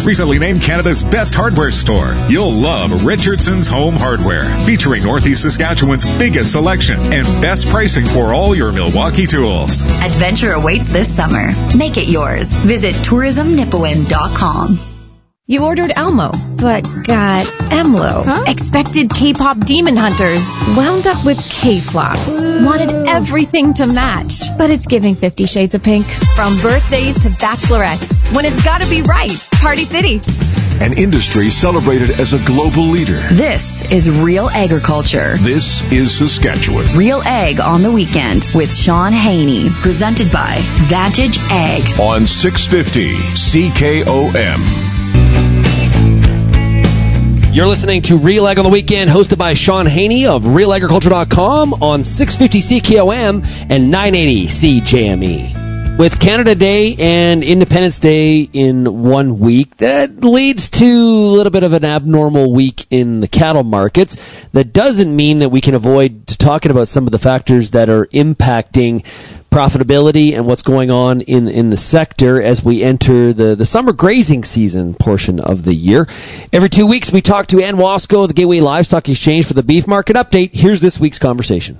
Recently named Canada's best hardware store, you'll love Richardson's Home Hardware, featuring Northeast Saskatchewan's biggest selection and best pricing for all your Milwaukee tools. Adventure awaits this summer. Make it yours. Visit tourismnipawin.com. You ordered Elmo, but got Emlo. Huh? Expected K-pop demon hunters, wound up with K-flops. Wanted everything to match, but it's giving 50 Shades of Pink. From birthdays to bachelorettes, when it's gotta be right. Party City. An industry celebrated as a global leader. This is Real Agriculture. This is Saskatchewan. Real Ag on the Weekend with Sean Haney. Presented by Vantage Ag. On 650 CKOM. You're listening to Real Ag on the Weekend, hosted by Sean Haney of RealAgriculture.com on 650 CKOM and 980 CJME. With Canada Day and Independence Day in 1 week, that leads to a little bit of an abnormal week in the cattle markets. That doesn't mean that we can avoid talking about some of the factors that are impacting profitability and what's going on in the sector as we enter the summer grazing season portion of the year. Every 2 weeks, we talk to Ann Wasko of the Gateway Livestock Exchange for the beef market update. Here's this week's conversation.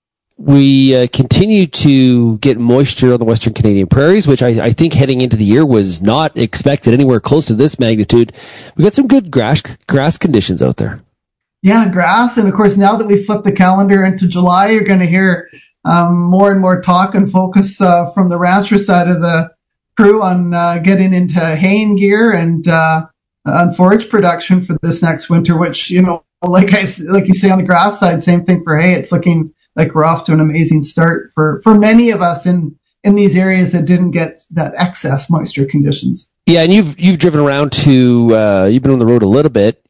We continue to get moisture on the Western Canadian prairies, which I think heading into the year was not expected anywhere close to this magnitude. We got some good grass conditions out there. Yeah, grass. And of course, now that we flip the calendar into July, you're going to hear more and more talk and focus from the rancher side of the crew on getting into haying gear and on forage production for this next winter, which, you know, like you say on the grass side, same thing for hay. It's looking like we're off to an amazing start for many of us in these areas that didn't get that excess moisture conditions. Yeah, and you've driven around to you've been on the road a little bit.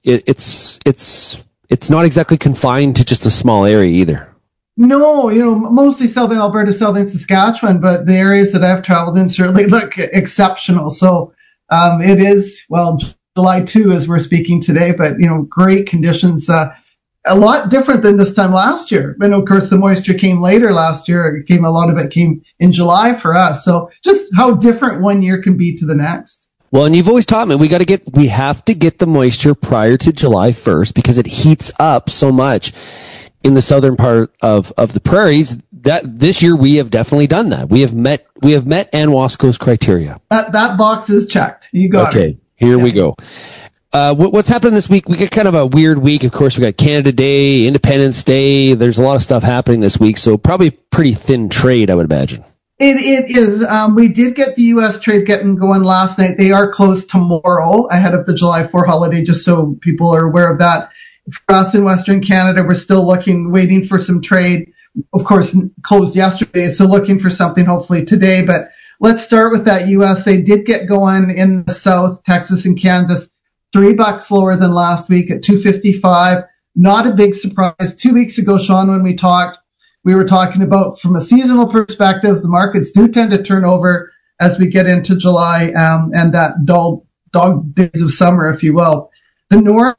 It's not exactly confined to just a small area either. No, you know, mostly southern Alberta, southern Saskatchewan, but the areas that I've traveled in certainly look exceptional. So it is, well, July 2 as we're speaking today, but, you know, great conditions. A lot different than this time last year. And of course, the moisture came later last year. A lot of it came in July for us. So just how different 1 year can be to the next. Well, and you've always taught me we have to get the moisture prior to July 1st because it heats up so much in the southern part of the prairies. That this year we have definitely done that. We have met Ann Wasko's criteria. That box is checked. You got it. Okay, here we go. What's happening this week? We get kind of a weird week. Of course, we got Canada Day, Independence Day. There's a lot of stuff happening this week, so probably pretty thin trade, I would imagine. It is. We did get the U.S. trade getting going last night. They are closed tomorrow ahead of the July 4 holiday, just so people are aware of that. For us in Western Canada, we're still waiting for some trade. Of course, closed yesterday, so looking for something hopefully today. But let's start with that U.S. They did get going in the South, Texas and Kansas, $3 lower than last week at $2.55. Not a big surprise. 2 weeks ago, Sean, when we talked, we were talking about from a seasonal perspective, the markets do tend to turn over as we get into July and that dog days of summer, if you will. The North,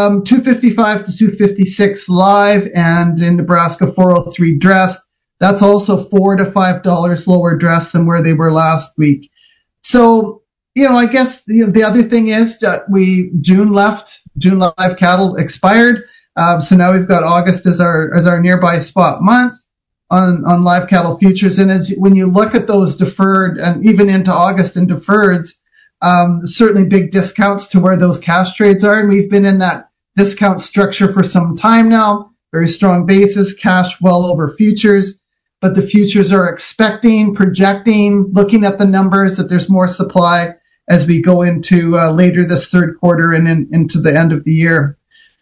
$2.55 to $2.56 live, and in Nebraska, $4.03 dressed. That's also $4 to $5 lower dressed than where they were last week. So, you know, I guess the other thing is that June live cattle expired. So now we've got August as our nearby spot month on live cattle futures. And when you look at those deferred and even into August and deferreds, certainly big discounts to where those cash trades are. And we've been in that discount structure for some time now. Very strong basis, cash well over futures. But the futures are projecting, looking at the numbers that there's more supply as we go into later this third quarter and into the end of the year.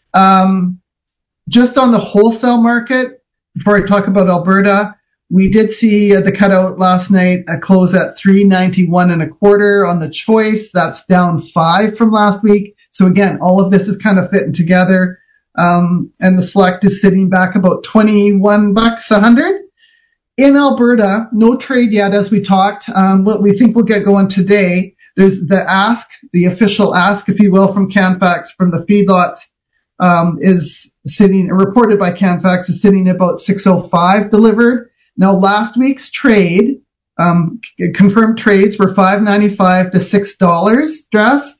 Just on the wholesale market, before I talk about Alberta, we did see the cutout last night close at $3.91 and a quarter on the choice. That's down 5 from last week. So again, all of this is kind of fitting together. And the select is sitting back about $21 a hundred. In Alberta, no trade yet, as we talked. What we think will get going today, there's the official ask, if you will, from Canfax, from the feedlot, is sitting, reported by Canfax, is sitting about 605 delivered. Now, last week's trade, confirmed trades were $5.95 to $6 dressed.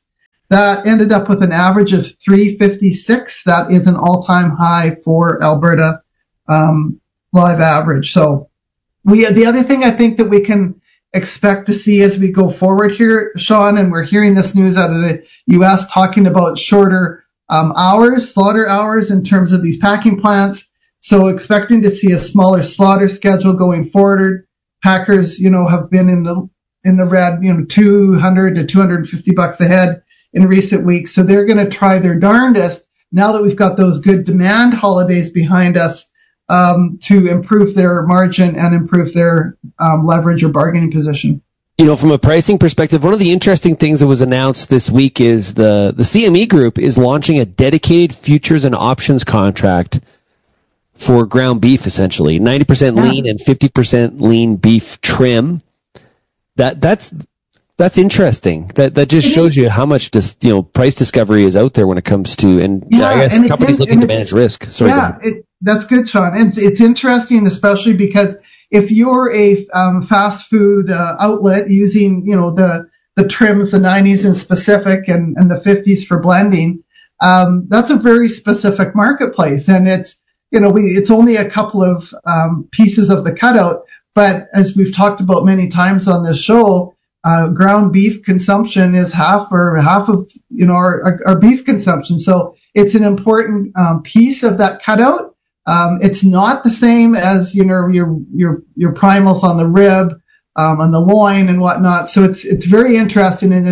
That ended up with an average of 356. That is an all-time high for Alberta live average. So the other thing I think that we can expect to see as we go forward here, Sean, and we're hearing this news out of the U.S. talking about shorter slaughter hours in terms of these packing plants. So expecting to see a smaller slaughter schedule going forward. Packers, have been in the red, $200 to $250 a head in recent weeks. So they're going to try their darndest now that we've got those good demand holidays behind us to improve their margin and improve their leverage or bargaining position. From a pricing perspective, one of the interesting things that was announced this week is the CME Group is launching a dedicated futures and options contract for ground beef, essentially 90% lean and 50% lean beef trim. That's interesting. That just shows you how much price discovery is out there when it comes to, I guess companies looking to manage risk. Sorry. That's good, Sean. It's interesting, especially because if you're a fast food outlet using, the trims, the 90s in specific and the 50s for blending, that's a very specific marketplace. And it's, it's only a couple of pieces of the cutout. But as we've talked about many times on this show, ground beef consumption is half of, our beef consumption. So it's an important piece of that cutout. It's not the same as, your primals on the rib, on the loin and whatnot. So it's very interesting, and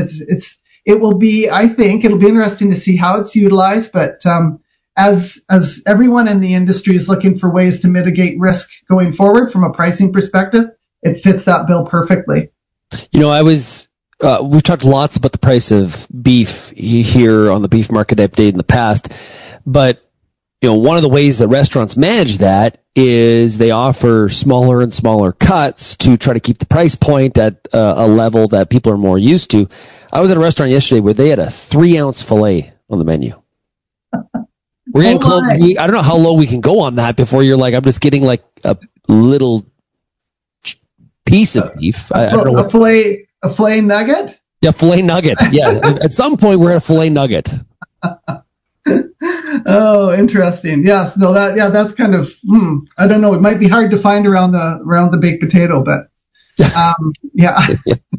I think it'll be interesting to see how it's utilized. But, as everyone in the industry is looking for ways to mitigate risk going forward from a pricing perspective, it fits that bill perfectly. We've talked lots about the price of beef here on the Beef Market Update in the past, but one of the ways that restaurants manage that is they offer smaller and smaller cuts to try to keep the price point at a level that people are more used to. I was at a restaurant yesterday where they had a 3-ounce filet on the menu. We're getting close. I don't know how low we can go on that before you're like, I'm just getting like a little piece of beef. I don't know a filet nugget? Yeah, filet nugget. Yeah. At some point we're at a filet nugget. Oh, interesting. Yes. No, that's kind of, I don't know. It might be hard to find around the baked potato, but, yeah.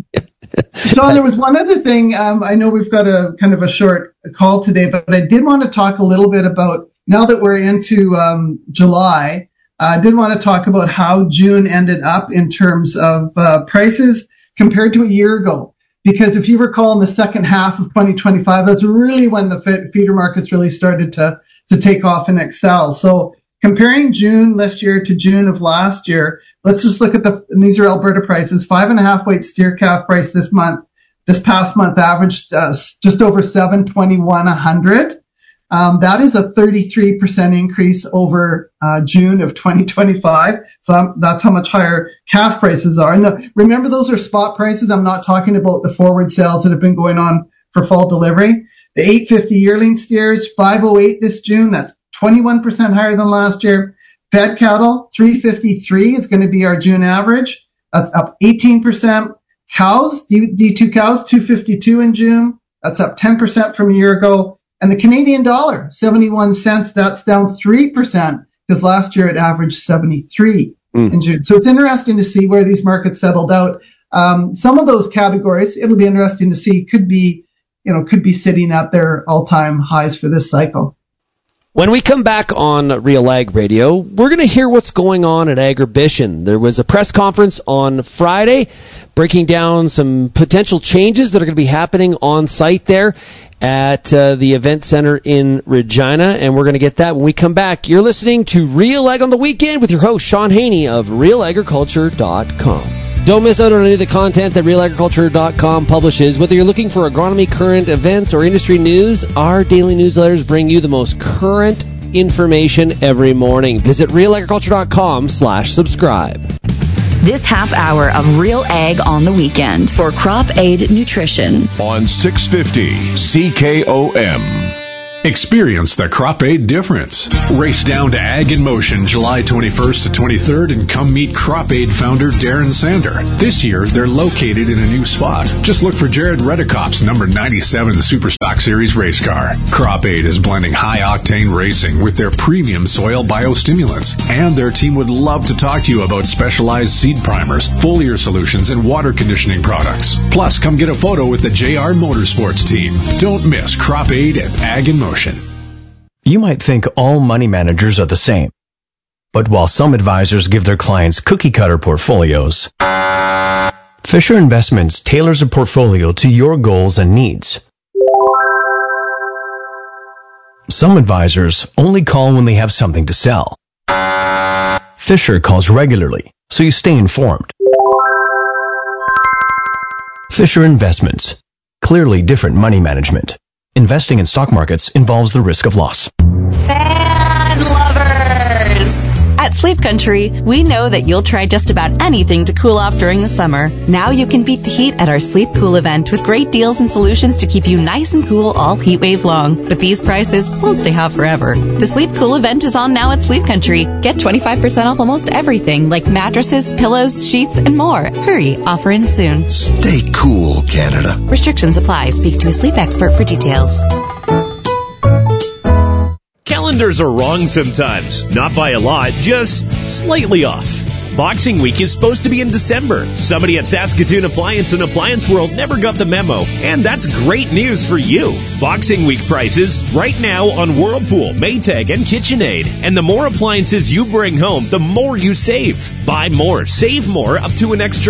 Sean, there was one other thing. I know we've got a kind of a short call today, but I did want to talk a little bit about, now that we're into July, I did want to talk about how June ended up in terms of prices compared to a year ago. Because if you recall, in the second half of 2025, that's really when the feeder markets really started to take off and excel. So comparing June this year to June of last year, let's just look at and these are Alberta prices. 5.5 weight steer calf price this past month averaged just over $721 a hundred. That is a 33% increase over June of 2025. So that's how much higher calf prices are. And remember, those are spot prices. I'm not talking about the forward sales that have been going on for fall delivery. The 850 yearling steers, 508 this June. That's 21% higher than last year. Fed cattle, 353 is going to be our June average. That's up 18%. Cows, D2 cows, 252 in June. That's up 10% from a year ago. And the Canadian dollar, 71 cents, that's down 3% because last year it averaged 73 in June. So it's interesting to see where these markets settled out. Some of those categories, it'll be interesting to see, could be sitting at their all-time highs for this cycle. When we come back on Real Ag Radio, we're going to hear what's going on at Agribition. There was a press conference on Friday breaking down some potential changes that are going to be happening on site there at the event center in Regina, and we're going to get that when we come back. You're listening to Real Ag on the Weekend with your host, Sean Haney of RealAgriculture.com. Don't miss out on any of the content that RealAgriculture.com publishes. Whether you're looking for agronomy, current events, or industry news, our daily newsletters bring you the most current information every morning. Visit RealAgriculture.com/subscribe. This half hour of Real Ag on the Weekend for Crop Aid Nutrition on 650 CKOM. Experience the Crop Aid difference. Race down to Ag in Motion July 21st to 23rd and come meet Crop Aid founder Darren Sander. This year, they're located in a new spot. Just look for Jared Redekop's number 97 Superstock Series race car. Crop Aid is blending high-octane racing with their premium soil biostimulants, and their team would love to talk to you about specialized seed primers, foliar solutions, and water conditioning products. Plus, come get a photo with the JR Motorsports team. Don't miss Crop Aid at Ag in Motion. You might think all money managers are the same. But while some advisors give their clients cookie-cutter portfolios, Fisher Investments tailors a portfolio to your goals and needs. Some advisors only call when they have something to sell. Fisher calls regularly, so you stay informed. Fisher Investments. Clearly different money management. Investing in stock markets involves the risk of loss. Fan lovers! At Sleep Country, we know that you'll try just about anything to cool off during the summer. Now you can beat the heat at our Sleep Cool event with great deals and solutions to keep you nice and cool all heat wave long. But these prices won't stay hot forever. The Sleep Cool event is on now at Sleep Country. Get 25% off almost everything like mattresses, pillows, sheets, and more. Hurry, offer ends soon. Stay cool, Canada. Restrictions apply. Speak to a sleep expert for details. Calendars are wrong sometimes. Not by a lot, just slightly off. Boxing Week is supposed to be in December. Somebody at Saskatoon Appliance and Appliance World never got the memo, and that's great news for you. Boxing Week prices right now on Whirlpool, Maytag, and KitchenAid. And the more appliances you bring home, the more you save. Buy more, save more, up to an extra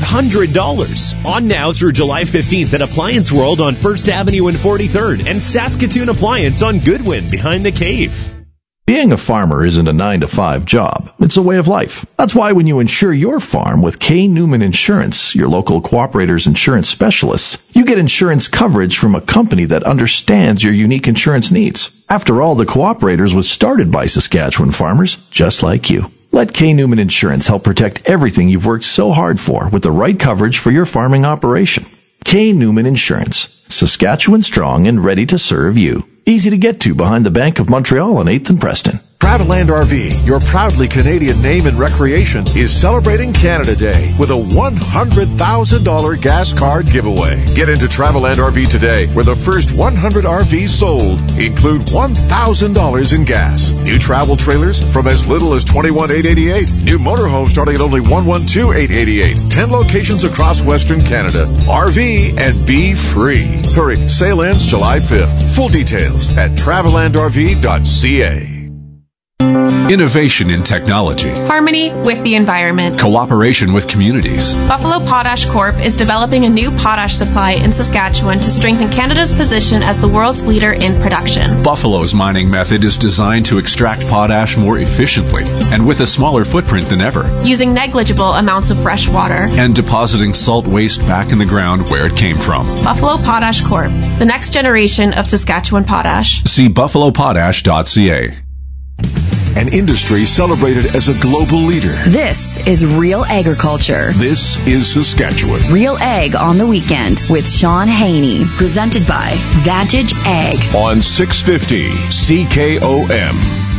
$500. On now through July 15th at Appliance World on 1st Avenue and 43rd, and Saskatoon Appliance on Goodwin behind the Cave. Being a farmer isn't a 9-to-5 job. It's a way of life. That's why when you insure your farm with K. Newman Insurance, your local Cooperator's insurance specialists, you get insurance coverage from a company that understands your unique insurance needs. After all, the Cooperator's was started by Saskatchewan farmers just like you. Let K. Newman Insurance help protect everything you've worked so hard for with the right coverage for your farming operation. K. Newman Insurance. Saskatchewan strong and ready to serve you. Easy to get to behind the Bank of Montreal on 8th and Preston. Travelland RV, your proudly Canadian name in recreation, is celebrating Canada Day with a $100,000 gas card giveaway. Get into Travelland RV today, where the first 100 RVs sold include $1,000 in gas. New travel trailers from as little as $21,888. New motorhomes starting at only $112,888. 10 locations across Western Canada. RV and be free. Hurry, sale ends July 5th. Full details at travelandrv.ca. Innovation in technology. Harmony with the environment. Cooperation with communities. Buffalo Potash Corp. is developing a new potash supply in Saskatchewan to strengthen Canada's position as the world's leader in production. Buffalo's mining method is designed to extract potash more efficiently and with a smaller footprint than ever. Using negligible amounts of fresh water. And depositing salt waste back in the ground where it came from. Buffalo Potash Corp. The next generation of Saskatchewan potash. See buffalopotash.ca. An industry celebrated as a global leader. This is Real Agriculture. This is Saskatchewan. Real Ag on the Weekend with Sean Haney. Presented by Vantage Ag. On 650 CKOM.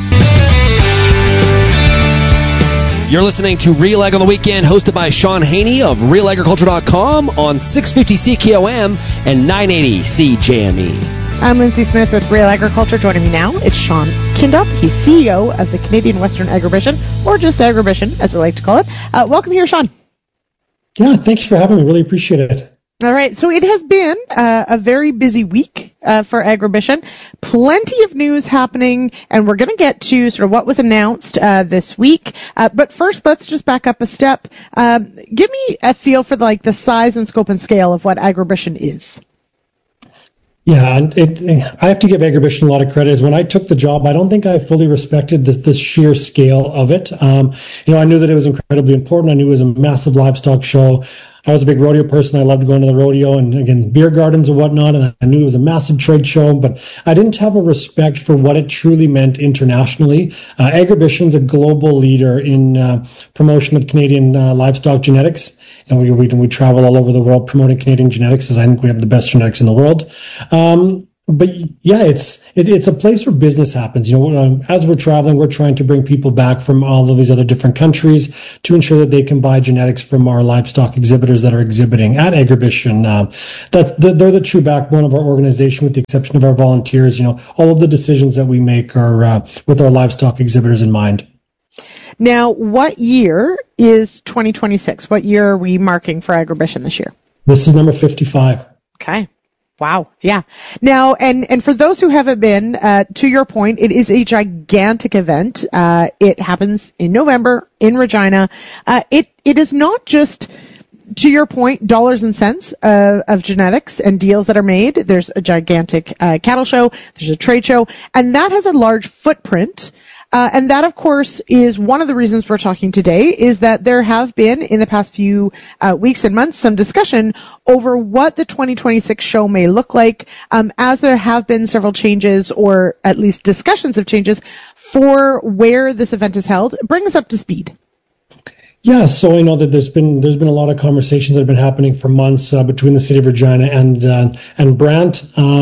You're listening to Real Ag on the Weekend, hosted by Sean Haney of RealAgriculture.com on 650 CKOM and 980 CJME. I'm Lindsay Smith with Real Agriculture. Joining me now, it's Sean Kindup. He's CEO of the Canadian Western Agribition, or just Agribition, as we like to call it. Welcome here, Sean. Yeah, thanks for having me. Really appreciate it. All right, so it has been a very busy week for Agribition. Plenty of news happening, and we're going to get to sort of what was announced this week. But first, let's just back up a step. Give me a feel for the size and scope and scale of what Agribition is. Yeah, I have to give Agribition a lot of credit. When I took the job, I don't think I fully respected the sheer scale of it. I knew that it was incredibly important. I knew it was a massive livestock show. I was a big rodeo person. I loved going to the rodeo and, again, beer gardens and whatnot, and I knew it was a massive trade show, but I didn't have a respect for what it truly meant internationally. Agribition's a global leader in promotion of Canadian livestock genetics, and we travel all over the world promoting Canadian genetics, as I think we have the best genetics in the world. But yeah, it's a place where business happens. As we're traveling, we're trying to bring people back from all of these other different countries to ensure that they can buy genetics from our livestock exhibitors that are exhibiting at Agribition. They're the true backbone of our organization, with the exception of our volunteers. All of the decisions that we make are with our livestock exhibitors in mind. Now, what year is 2026? What year are we marking for Agribition this year? This is number 55. Okay. Wow. Yeah. Now, and for those who haven't been, to your point, it is a gigantic event. It happens in November in Regina. It is not just, to your point, dollars and cents of genetics and deals that are made. There's a gigantic cattle show. There's a trade show, and that has a large footprint. And that, of course, is one of the reasons we're talking today, is that there have been, in the past few weeks and months, some discussion over what the 2026 show may look like, as there have been several changes, or at least discussions of changes, for where this event is held. Bring us up to speed. Yeah, so I know that there's been a lot of conversations that have been happening for months between the city of Regina and Brant.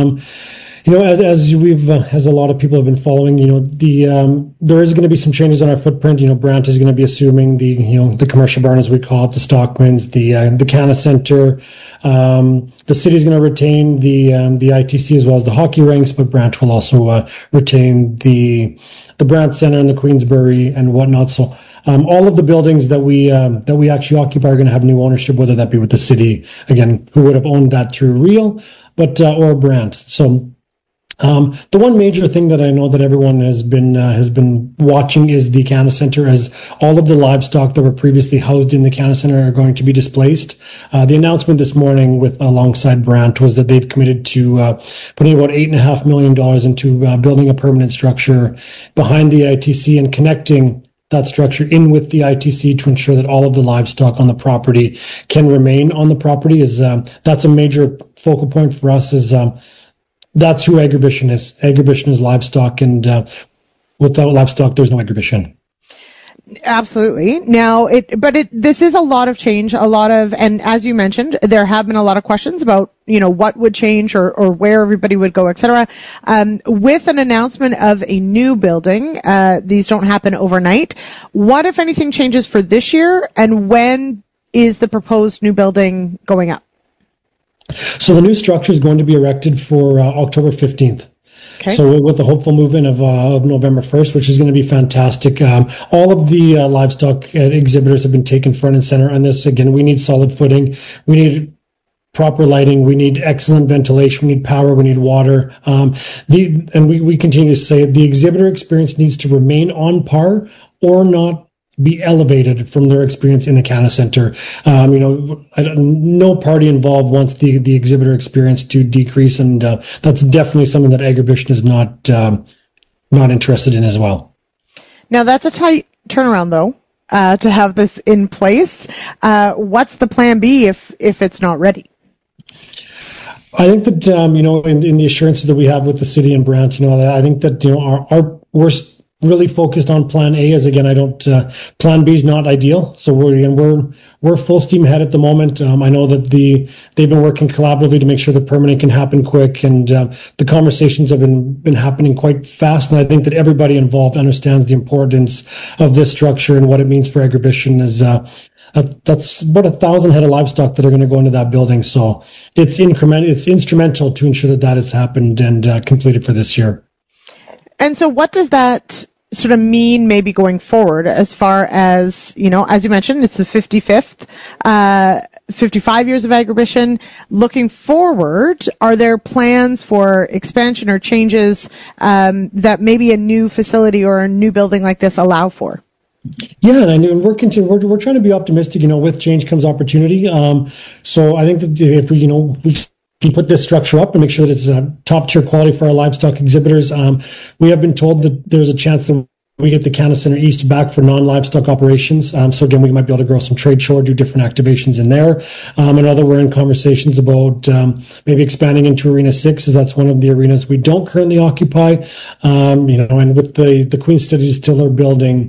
As a lot of people have been following, there is going to be some changes on our footprint. Brant is going to be assuming the commercial barn, as we call it, the Stockmans, the Canna Center. The city is going to retain the ITC as well as the hockey rinks, but Brant will also retain the Brant Center and the Queensbury and whatnot. So all of the buildings that we actually occupy are going to have new ownership, whether that be with the city, again, who would have owned that through Real, or Brant. So the one major thing that I know that everyone has been watching is the Canna Center, as all of the livestock that were previously housed in the Canna Center are going to be displaced. The announcement this morning alongside Brant was that they've committed to putting about $8.5 million into building a permanent structure behind the ITC and connecting that structure in with the ITC to ensure that all of the livestock on the property can remain on the property. That's a major focal point for us. That's who Agribition is. Agribition is livestock, and without livestock, there's no Agribition. Absolutely. Now, this is a lot of change, and as you mentioned, there have been a lot of questions about, what would change or where everybody would go, etc. With an announcement of a new building, these don't happen overnight. What, if anything, changes for this year, and when is the proposed new building going up? So the new structure is going to be erected for October 15th. Okay. So with the hopeful move-in of November 1st, which is going to be fantastic. All of the livestock exhibitors have been taken front and center on this. Again, we need solid footing. We need proper lighting. We need excellent ventilation. We need power. We need water. And we continue to say the exhibitor experience needs to remain on par or not be elevated from their experience in the Canna Center. No party involved wants the exhibitor experience to decrease, and that's definitely something that Agribition is not interested in as well. Now, that's a tight turnaround, though, to have this in place. What's the plan B if it's not ready? I think that in the assurances that we have with the city and Brant, I think that we're really focused on plan A, as again, plan B is not ideal. So we're full steam ahead at the moment. I know that they've been working collaboratively to make sure the permanent can happen quick, and the conversations have been happening quite fast. And I think that everybody involved understands the importance of this structure and what it means for Agribition. That's about 1,000 head of livestock that are going to go into that building. So it's instrumental to ensure that has happened and completed for this year. And so what does that sort of mean maybe going forward, as far as, as you mentioned, it's the 55th, 55 years of Agribition. Looking forward, are there plans for expansion or changes that maybe a new facility or a new building like this allow for? Yeah, and we're trying to be optimistic. With change comes opportunity. So I think that if we can put this structure up and make sure that it's top tier quality for our livestock exhibitors. We have been told that there's a chance that we get the Canna Center East back for non-livestock operations. So again, we might be able to grow some trade show or do different activations in there. Another, we're in conversations about maybe expanding into Arena 6, as that's one of the arenas we don't currently occupy. And with the Queen City Distiller building,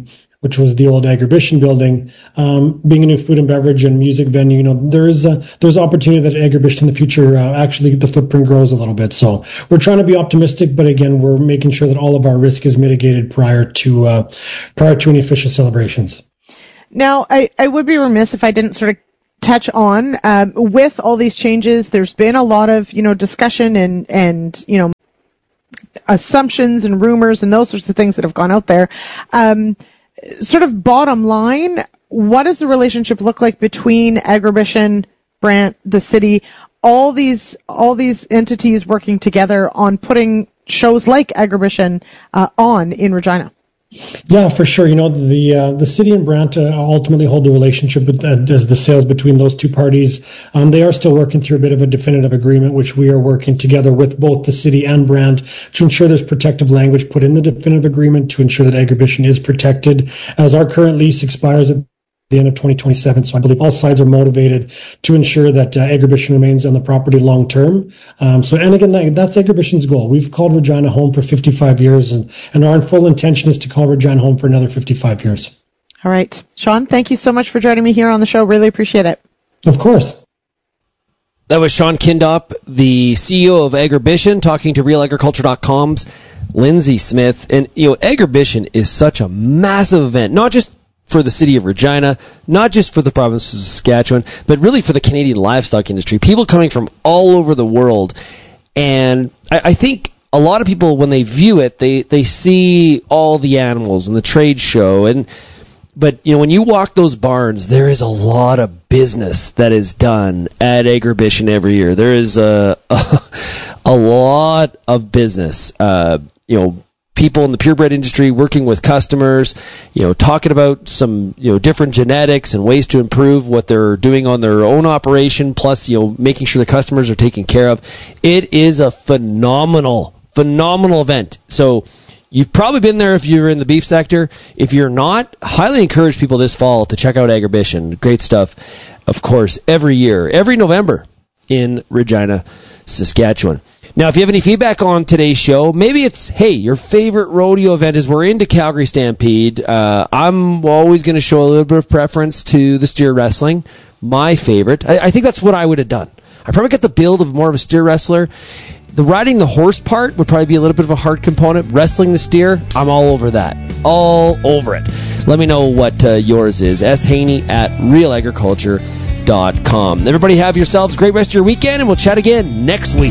which was the old Agribition building, being a new food and beverage and music venue, there's opportunity that Agribition in the future, actually the footprint grows a little bit. So we're trying to be optimistic, but again, we're making sure that all of our risk is mitigated prior to any official celebrations. Now, I would be remiss if I didn't sort of touch on, with all these changes, there's been a lot of, discussion and assumptions and rumors and those sorts of things that have gone out there. Sort of bottom line, what does the relationship look like between Agribition, Brant, the city, all these entities working together on putting shows like Agribition on in Regina? Yeah, for sure. The city and Brant ultimately hold the relationship as the sales between those two parties. They are still working through a bit of a definitive agreement, which we are working together with both the city and Brant to ensure there's protective language put in the definitive agreement to ensure that Agribition is protected, as our current lease expires at the end of 2027. So I believe all sides are motivated to ensure that Agribition remains on the property long term. That's Agribition's goal. We've called Regina home for 55 years, and our full intention is to call Regina home for another 55 years. All right. Sean, thank you so much for joining me here on the show. Really appreciate it. Of course. That was Sean Kindop, the CEO of Agribition, talking to RealAgriculture.com's Lindsay Smith. And, Agribition is such a massive event, not just for the city of Regina, not just for the province of Saskatchewan, but really for the Canadian livestock industry. People coming from all over the world. And I think a lot of people, when they view it, they see all the animals and the trade show. But when you walk those barns, there is a lot of business that is done at Agribition every year. There is a lot of business. People in the purebred industry working with customers, talking about some, different genetics and ways to improve what they're doing on their own operation, plus, making sure the customers are taken care of. It is a phenomenal event. So you've probably been there if you're in the beef sector. If you're not, highly encourage people this fall to check out Agribition. Great stuff, of course, every year, every November in Regina, Saskatchewan. Now, if you have any feedback on today's show, maybe it's, hey, your favorite rodeo event is we're into Calgary Stampede. I'm always going to show a little bit of preference to the steer wrestling, my favorite. I think that's what I would have done. I probably got the build of more of a steer wrestler. The riding the horse part would probably be a little bit of a hard component. Wrestling the steer, I'm all over that. All over it. Let me know what yours is. shaney@realagriculture.com. Everybody have yourselves a great rest of your weekend, and we'll chat again next week.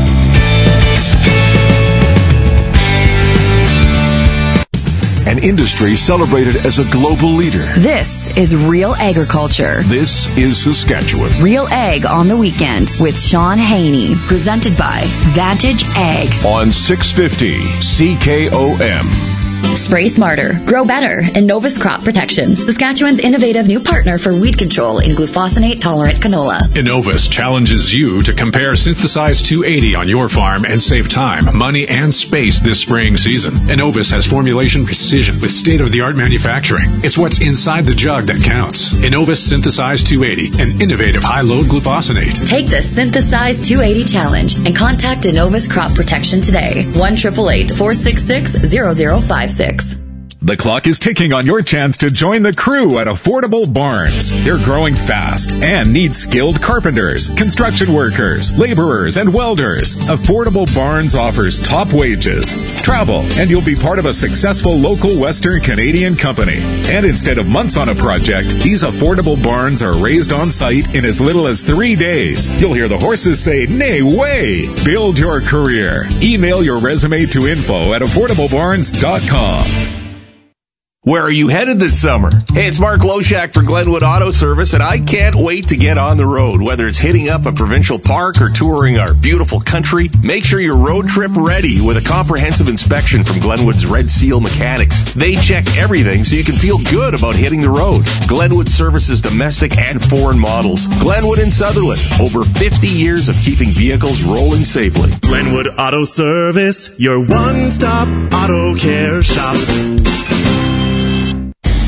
An industry celebrated as a global leader. This is Real Agriculture. This is Saskatchewan. Real Ag on the Weekend with Sean Haney. Presented by Vantage Ag. On 650 CKOM. Spray smarter, grow better, Innovus Crop Protection. Saskatchewan's innovative new partner for weed control in glufosinate-tolerant canola. Innovus challenges you to compare Synthesize 280 on your farm and save time, money, and space this spraying season. Innovus has formulation precision with state-of-the-art manufacturing. It's what's inside the jug that counts. Innovus Synthesize 280, an innovative high-load glufosinate. Take the Synthesize 280 challenge and contact Innovus Crop Protection today. 1-888-466-0056. The clock is ticking on your chance to join the crew at Affordable Barns. They're growing fast and need skilled carpenters, construction workers, laborers, and welders. Affordable Barns offers top wages, travel, and you'll be part of a successful local Western Canadian company. And instead of months on a project, these Affordable Barns are raised on site in as little as 3 days. You'll hear the horses say, "Nay, way!" Build your career. Email your resume to info@affordablebarns.com. Where are you headed this summer? Hey, it's Mark Loshak for Glenwood Auto Service, and I can't wait to get on the road. Whether it's hitting up a provincial park or touring our beautiful country, make sure you're road trip ready with a comprehensive inspection from Glenwood's Red Seal Mechanics. They check everything so you can feel good about hitting the road. Glenwood services domestic and foreign models. Glenwood and Sutherland, over 50 years of keeping vehicles rolling safely. Glenwood Auto Service, your one-stop auto care shop.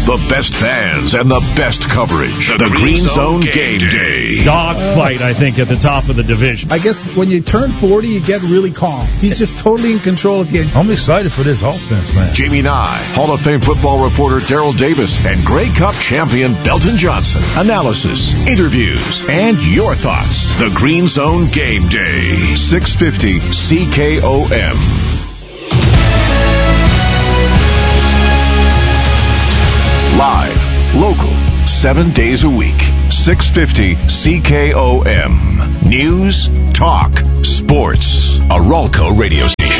The best fans and the best coverage. The Green Zone Game Day. Dogfight, I think, at the top of the division. I guess when you turn 40, you get really calm. He's just totally in control at the end. I'm excited for this offense, man. Jamie Nye, Hall of Fame football reporter Daryl Davis, and Grey Cup champion Belton Johnson. Analysis, interviews, and your thoughts. The Green Zone Game Day. 650 CKOM. Live, local, 7 days a week. 650 CKOM. News, talk, sports. A Ralco radio station.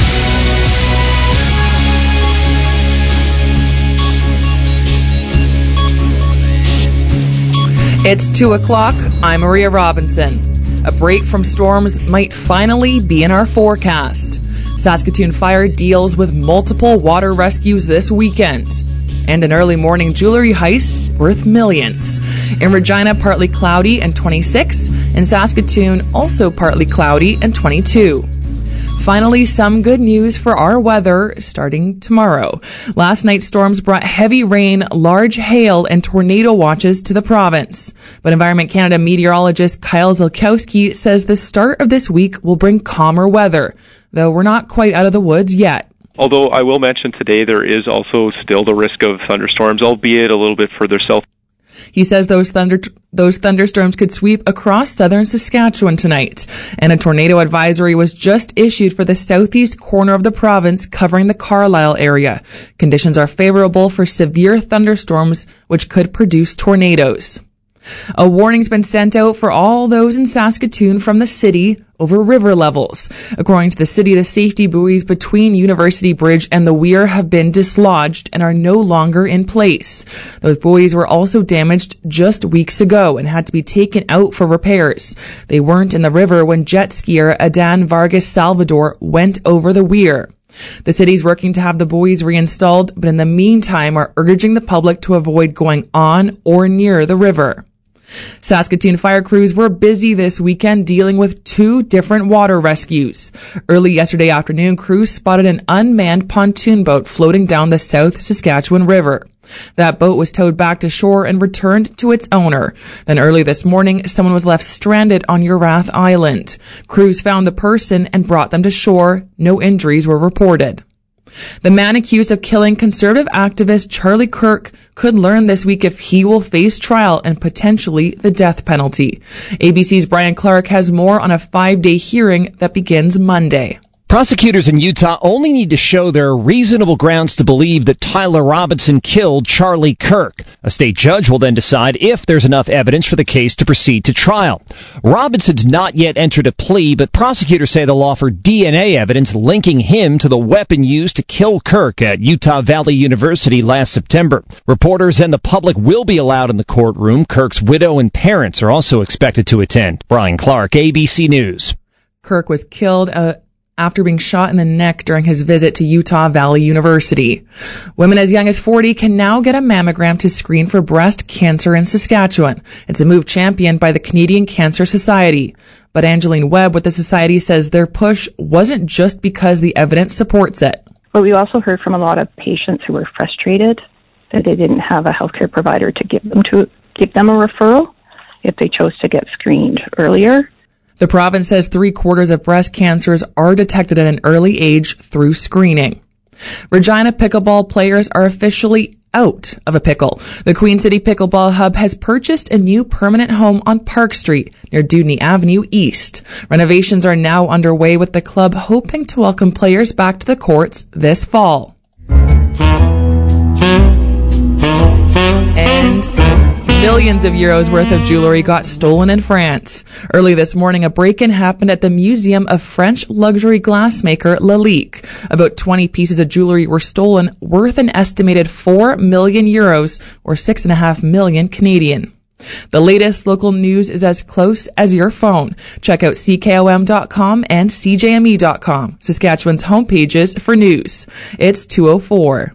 It's 2 o'clock. I'm Maria Robinson. A break from storms might finally be in our forecast. Saskatoon Fire deals with multiple water rescues this weekend. And an early morning jewelry heist worth millions. In Regina, partly cloudy and 26. In Saskatoon, also partly cloudy and 22. Finally, some good news for our weather starting tomorrow. Last night's storms brought heavy rain, large hail, and tornado watches to the province. But Environment Canada meteorologist Kyle Zilkowski says the start of this week will bring calmer weather, though we're not quite out of the woods yet. Although I will mention today there is also still the risk of thunderstorms, albeit a little bit further south. He says those thunderstorms could sweep across southern Saskatchewan tonight. And a tornado advisory was just issued for the southeast corner of the province covering the Carlisle area. Conditions are favorable for severe thunderstorms, which could produce tornadoes. A warning's been sent out for all those in Saskatoon from the city over river levels. According to the city, the safety buoys between University Bridge and the weir have been dislodged and are no longer in place. Those buoys were also damaged just weeks ago and had to be taken out for repairs. They weren't in the river when jet skier Adan Vargas Salvador went over the weir. The city's working to have the buoys reinstalled, but in the meantime are urging the public to avoid going on or near the river. Saskatoon fire crews were busy this weekend dealing with 2 different water rescues. Early yesterday afternoon, crews spotted an unmanned pontoon boat floating down the South Saskatchewan River. That boat was towed back to shore and returned to its owner. Then early this morning, someone was left stranded on Urath Island. Crews found the person and brought them to shore. No injuries were reported. The man accused of killing conservative activist Charlie Kirk could learn this week if he will face trial and potentially the death penalty. ABC's Brian Clark has more on a 5-day hearing that begins Monday. Prosecutors in Utah only need to show there are reasonable grounds to believe that Tyler Robinson killed Charlie Kirk. A state judge will then decide if there's enough evidence for the case to proceed to trial. Robinson's not yet entered a plea, but prosecutors say they'll offer DNA evidence linking him to the weapon used to kill Kirk at Utah Valley University last September. Reporters and the public will be allowed in the courtroom. Kirk's widow and parents are also expected to attend. Brian Clark, ABC News. Kirk was killed after being shot in the neck during his visit to Utah Valley University. Women as young as 40 can now get a mammogram to screen for breast cancer in Saskatchewan. It's a move championed by the Canadian Cancer Society. But Angeline Webb with the Society says their push wasn't just because the evidence supports it. But we also heard from a lot of patients who were frustrated that they didn't have a healthcare provider to give them a referral if they chose to get screened earlier. The province says 3/4 of breast cancers are detected at an early age through screening. Regina pickleball players are officially out of a pickle. The Queen City Pickleball Hub has purchased a new permanent home on Park Street near Dewdney Avenue East. Renovations are now underway with the club hoping to welcome players back to the courts this fall. And millions of euros worth of jewelry got stolen in France. Early this morning, a break-in happened at the Museum of French luxury glassmaker Lalique. About 20 pieces of jewelry were stolen, worth an estimated 4 million euros or 6.5 million Canadian. The latest local news is as close as your phone. Check out CKOM.com and CJME.com, Saskatchewan's homepages for news. It's 2:04.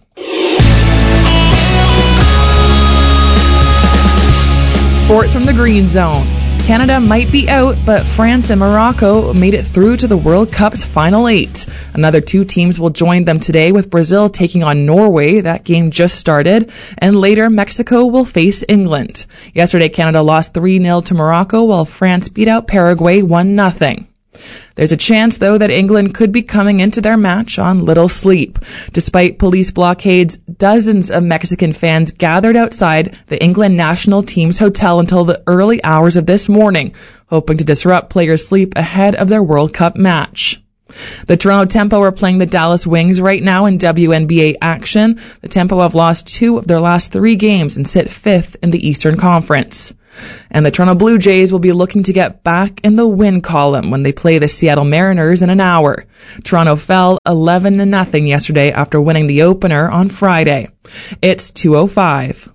Sports from the Green Zone. Canada might be out, but France and Morocco made it through to the World Cup's final 8. Another 2 teams will join them today, with Brazil taking on Norway. That game just started. And later, Mexico will face England. Yesterday, Canada lost 3-0 to Morocco, while France beat out Paraguay 1-0. There's a chance, though, that England could be coming into their match on little sleep. Despite police blockades, dozens of Mexican fans gathered outside the England national team's hotel until the early hours of this morning, hoping to disrupt players' sleep ahead of their World Cup match. The Toronto Tempo are playing the Dallas Wings right now in WNBA action. The Tempo have lost 2 of their last 3 games and sit 5th in the Eastern Conference. And the Toronto Blue Jays will be looking to get back in the win column when they play the Seattle Mariners in an hour. Toronto fell 11-0 yesterday after winning the opener on Friday. It's 2:05.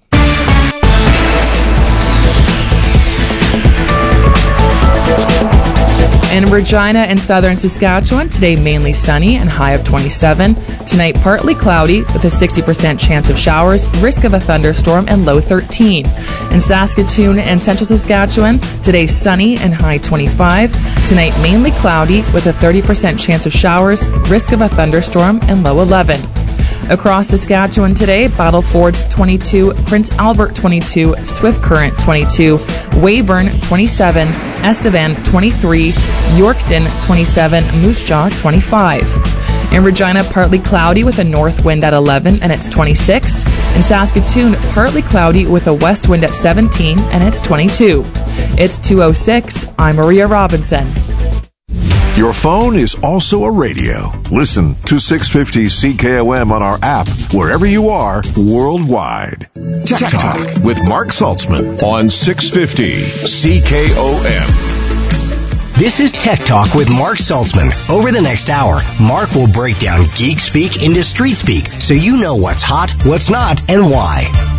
In Regina and southern Saskatchewan, today mainly sunny and high of 27. Tonight partly cloudy with a 60% chance of showers, risk of a thunderstorm, and low 13. In Saskatoon and central Saskatchewan, today sunny and high 25. Tonight mainly cloudy with a 30% chance of showers, risk of a thunderstorm, and low 11. Across Saskatchewan today, Battlefords 22, Prince Albert 22, Swift Current 22, Weyburn 27, Estevan 23, Yorkton 27, Moose Jaw 25. In Regina, partly cloudy with a north wind at 11 and it's 26. In Saskatoon, partly cloudy with a west wind at 17 and it's 22. It's 2:06. I'm Maria Robinson. Your phone is also a radio. Listen to 650 CKOM on our app, wherever you are, worldwide. Tech Talk with Mark Saltzman on 650 CKOM. This is Tech Talk with Mark Saltzman. Over the next hour, Mark will break down geek speak into street speak so you know what's hot, what's not, and why.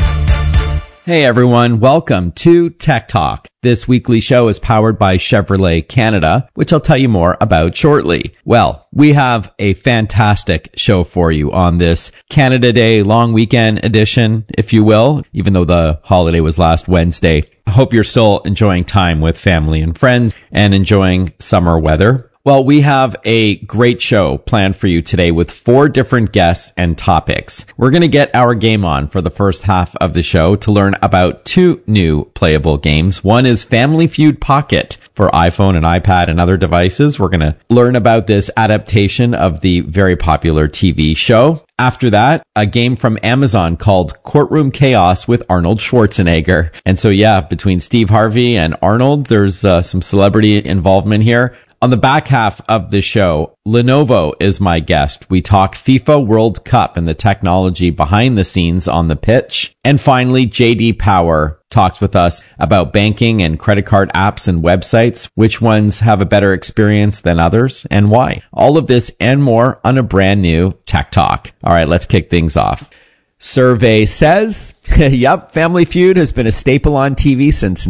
Hey everyone, welcome to Tech Talk. This weekly show is powered by Chevrolet Canada, which I'll tell you more about shortly. Well, we have a fantastic show for you on this Canada Day long weekend edition, if you will, even though the holiday was last Wednesday. I hope you're still enjoying time with family and friends and enjoying summer weather. Well, we have a great show planned for you today with 4 different guests and topics. We're going to get our game on for the first half of the show to learn about 2 new playable games. One is Family Feud Pocket for iPhone and iPad and other devices. We're going to learn about this adaptation of the very popular TV show. After that, a game from Amazon called Courtroom Chaos with Arnold Schwarzenegger. And so, yeah, between Steve Harvey and Arnold, there's some celebrity involvement here. On the back half of the show, Lenovo is my guest. We talk FIFA World Cup and the technology behind the scenes on the pitch. And finally, JD Power talks with us about banking and credit card apps and websites, which ones have a better experience than others, and why. All of this and more on a brand new Tech Talk. All right, let's kick things off. Survey says, yep, Family Feud has been a staple on TV since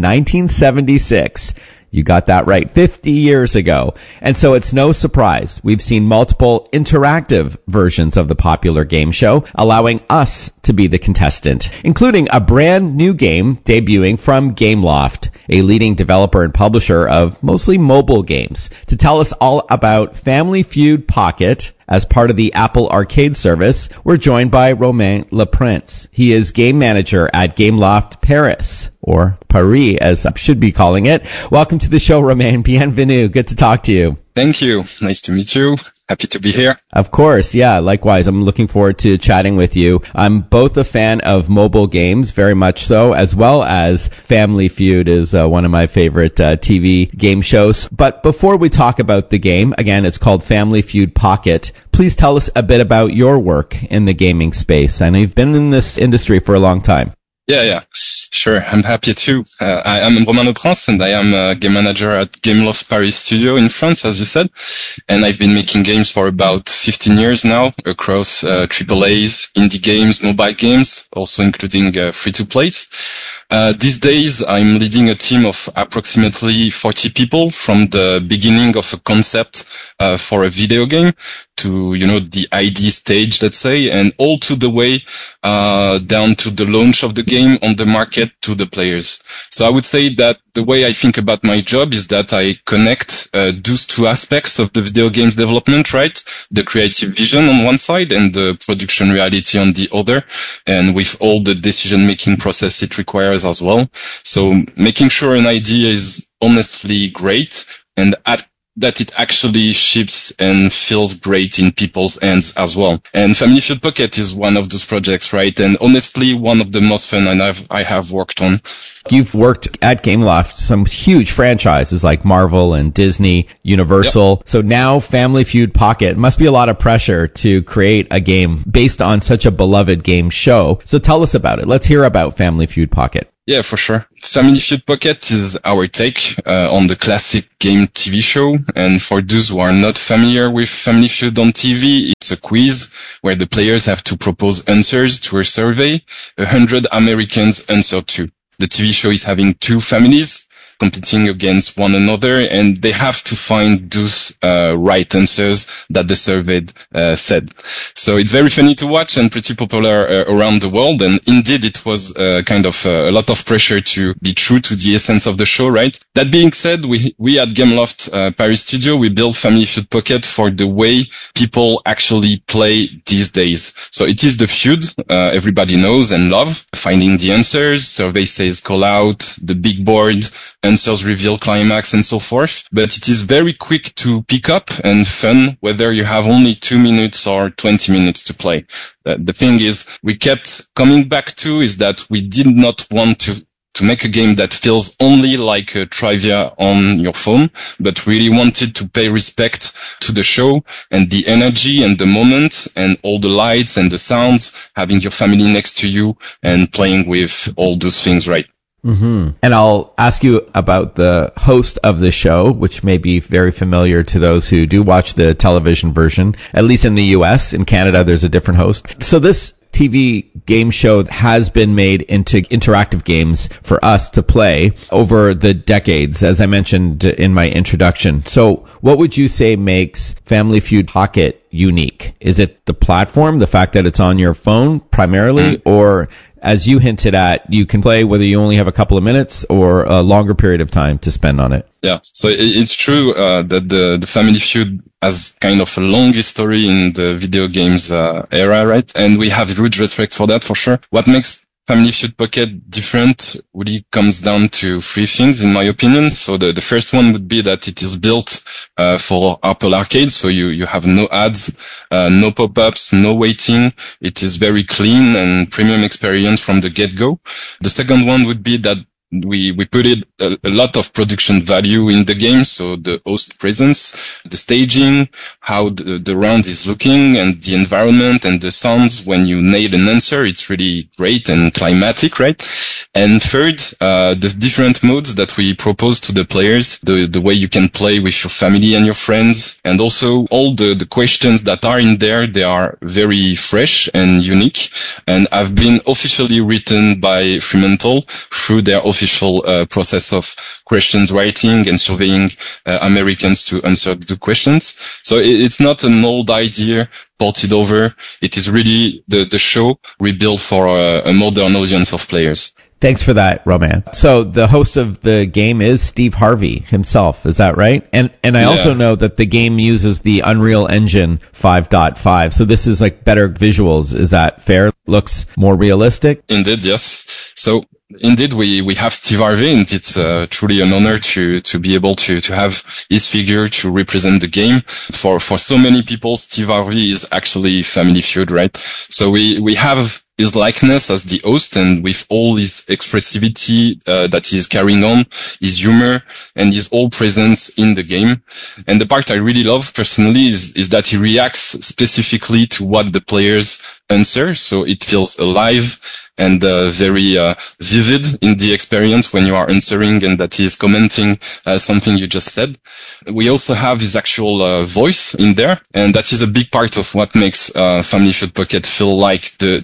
1976. You got that right, 50 years ago. And so it's no surprise we've seen multiple interactive versions of the popular game show, allowing us to be the contestant, including a brand new game debuting from Gameloft, a leading developer and publisher of mostly mobile games. To tell us all about Family Feud Pocket, as part of the Apple Arcade service, we're joined by Romain Leprince. He is game manager at Gameloft Paris, or Paris, as I should be calling it. Welcome to the show, Romain. Bienvenue. Good to talk to you. Thank you. Nice to meet you. Happy to be here. Of course. Yeah, likewise. I'm looking forward to chatting with you. I'm both a fan of mobile games, very much so, as well as Family Feud is one of my favorite TV game shows. But before we talk about the game, again, it's called Family Feud Pocket. Please tell us a bit about your work in the gaming space. I know you've been in this industry for a long time. Yeah, sure. I'm happy too. I am Romain Leprince and I am a game manager at Gameloft Paris Studio in France, as you said. And I've been making games for about 15 years now across AAAs, indie games, mobile games, also including free-to-plays. These days, I'm leading a team of approximately 40 people from the beginning of a concept for a video game to, the ID stage, let's say, and all to the way down to the launch of the game on the market to the players. So I would say that the way I think about my job is that I connect those two aspects of the video games development, right? The creative vision on one side and the production reality on the other, and with all the decision-making process it requires as well. So making sure an idea is honestly great and that it actually ships and feels great in people's hands as well. And Family Feud Pocket is one of those projects, right? And honestly, one of the most fun I have worked on. You've worked at Gameloft, some huge franchises like Marvel and Disney, Universal. Yep. So now Family Feud Pocket must be a lot of pressure to create a game based on such a beloved game show. So tell us about it. Let's hear about Family Feud Pocket. Yeah, for sure. Family Feud Pocket is our take on the classic game TV show. And for those who are not familiar with Family Feud on TV, it's a quiz where the players have to propose answers to a survey 100 Americans answer to. The TV show is having two families competing against one another, and they have to find those right answers that the survey said. So it's very funny to watch and pretty popular around the world. And indeed, it was kind of a lot of pressure to be true to the essence of the show, right? That being said, we at Gameloft Paris Studio, we built Family Feud Pocket for the way people actually play these days. So it is the feud everybody knows and love, finding the answers, survey says call out, the big board, answers reveal climax and so forth, but it is very quick to pick up and fun whether you have only 2 minutes or 20 minutes to play. The thing is we kept coming back to is that we did not want to make a game that feels only like a trivia on your phone, but really wanted to pay respect to the show and the energy and the moment and all the lights and the sounds, having your family next to you and playing with all those things, right? Mm-hmm. And I'll ask you about the host of the show, which may be very familiar to those who do watch the television version, at least in the US. In Canada, there's a different host. So this TV game show has been made into interactive games for us to play over the decades, as I mentioned in my introduction. So what would you say makes Family Feud Pocket unique? Is it the platform, the fact that it's on your phone primarily, or as you hinted at, you can play whether you only have a couple of minutes or a longer period of time to spend on it? Yeah, so it's true that the Family Feud has kind of a long history in the video games era, right? And we have huge respect for that, for sure. What makes Family Feud Pocket different really comes down to three things, in my opinion. So the first one would be that it is built for Apple Arcade, so you have no ads, no pop-ups, no waiting. It is very clean and premium experience from the get-go. The second one would be that we put a lot of production value in the game, so the host presence, the staging, how the round is looking, and the environment and the sounds. When you nail an answer, it's really great and climatic, right? And third, the different modes that we propose to the players, the way you can play with your family and your friends, and also all the questions that are in there, they are very fresh and unique, and have been officially written by Fremantle through their official process of questions writing and surveying Americans to answer the questions. So it's not an old idea ported over. It is really the show rebuilt for a modern audience of players. Thanks for that, Romain. So the host of the game is Steve Harvey himself, is that right? And I also know that the game uses the Unreal Engine 5.5. So this is like better visuals. Is that fair? Looks more realistic? Indeed, yes. So indeed, we have Steve Harvey, and it's truly an honor to be able to have his figure to represent the game. For so many people, Steve Harvey is actually Family Feud, right? So we have his likeness as the host, and with all his expressivity that he's carrying on, his humor, and his whole presence in the game. And the part I really love personally is that he reacts specifically to what the players answer, so it feels alive and very vivid in the experience when you are answering and that he is commenting something you just said. We also have his actual voice in there, and that is a big part of what makes Family Feud Pocket feel like the real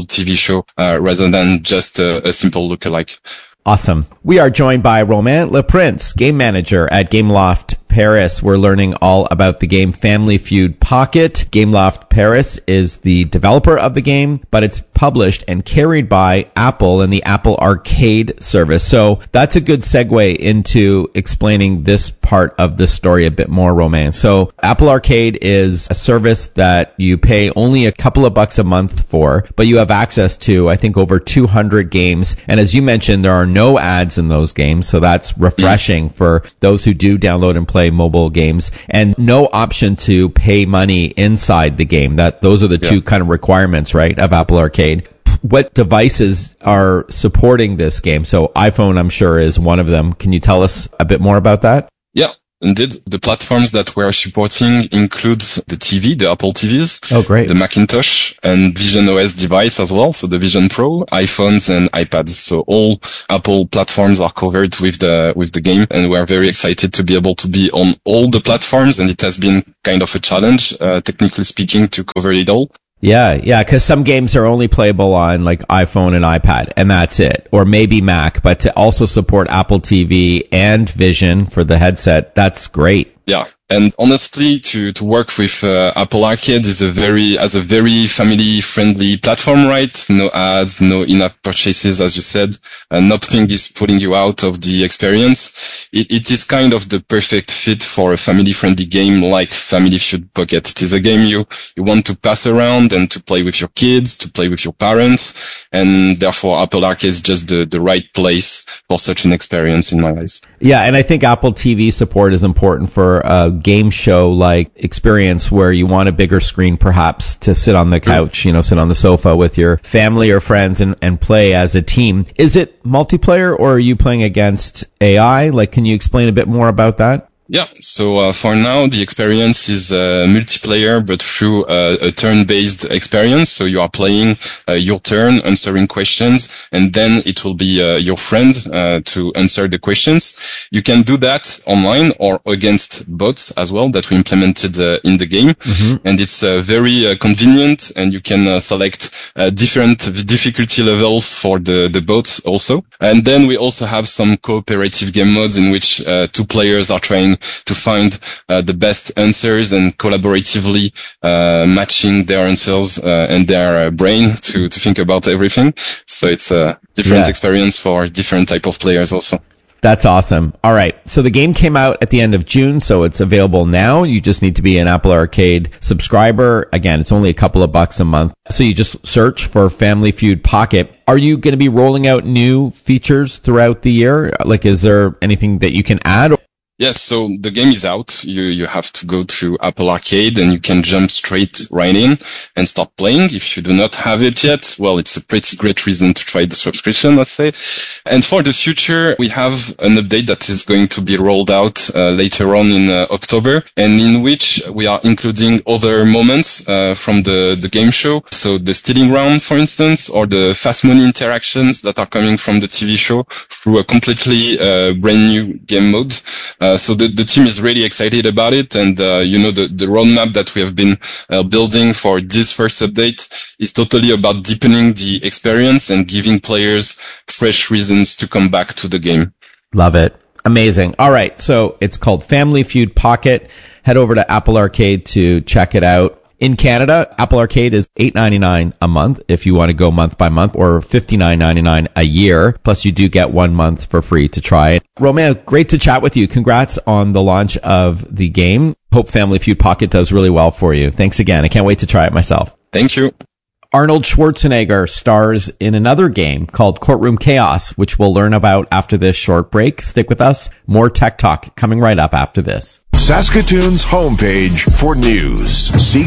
actual TV show rather than just a simple lookalike. Awesome. We are joined by Romain Leprince, game manager at Gameloft Paris. We're learning all about the game Family Feud Pocket. Gameloft Paris is the developer of the game, but it's published and carried by Apple and the Apple Arcade service. So that's a good segue into explaining this part of the story a bit more, Romain. So Apple Arcade is a service that you pay only a couple of bucks a month for, but you have access to, I think, over 200 games. And as you mentioned, there are no ads in those games, so that's refreshing for those who do download and play mobile games, and no option to pay money inside the game. Those are the two kind of requirements, right, of Apple Arcade. What devices are supporting this game? So iPhone, I'm sure, is one of them. Can you tell us a bit more about that? Yeah. Indeed, the platforms that we're supporting includes the TV, the Apple TVs, oh great, the Macintosh and Vision OS device as well, so the Vision Pro, iPhones and iPads. So all Apple platforms are covered with the game, and we're very excited to be able to be on all the platforms, and it has been kind of a challenge, technically speaking, to cover it all. Yeah, because some games are only playable on like iPhone and iPad, and that's it. Or maybe Mac, but to also support Apple TV and Vision for the headset, that's great. Yeah. And honestly, to work with Apple Arcade is a very family friendly platform, right? No ads, no in-app purchases, as you said. Nothing is pulling you out of the experience. It is kind of the perfect fit for a family friendly game like Family Feud Pocket. It is a game you want to pass around and to play with your kids, to play with your parents. And therefore Apple Arcade is just the right place for such an experience in my eyes. Yeah. And I think Apple TV support is important for a game show like experience where you want a bigger screen perhaps to sit on the couch, sit on the sofa with your family or friends and play as a team. Is it multiplayer or are you playing against AI? Like, can you explain a bit more about that? Yeah, so for now the experience is multiplayer, but through a turn-based experience. So you are playing your turn, answering questions, and then it will be your friend to answer the questions. You can do that online or against bots as well that we implemented in the game, and it's very convenient. And you can select different difficulty levels for the bots also. And then we also have some cooperative game modes in which two players are trying to find the best answers and collaboratively matching their answers and their brain to think about everything. So it's a different experience for different type of players also. That's awesome. All right. So the game came out at the end of June, so it's available now. You just need to be an Apple Arcade subscriber. Again, it's only a couple of bucks a month. So you just search for Family Feud Pocket. Are you going to be rolling out new features throughout the year? Like, is there anything that you can add? Yes, so the game is out. You have to go to Apple Arcade and you can jump straight right in and start playing. If you do not have it yet, well, it's a pretty great reason to try the subscription, let's say. And for the future, we have an update that is going to be rolled out later on in October, and in which we are including other moments from the game show. So the stealing round, for instance, or the fast money interactions that are coming from the TV show through a completely brand new game mode. So the team is really excited about it, and the roadmap that we have been building for this first update is totally about deepening the experience and giving players fresh reasons to come back to the game. Love it. Amazing. All right, so it's called Family Feud Pocket. Head over to Apple Arcade to check it out. In Canada, Apple Arcade is $8.99 a month if you want to go month by month, or $59.99 a year. Plus, you do get 1 month for free to try it. Romain, great to chat with you. Congrats on the launch of the game. Hope Family Feud Pocket does really well for you. Thanks again. I can't wait to try it myself. Thank you. Arnold Schwarzenegger stars in another game called Courtroom Chaos, which we'll learn about after this short break. Stick with us. More Tech Talk coming right up after this. Saskatoon's homepage for news,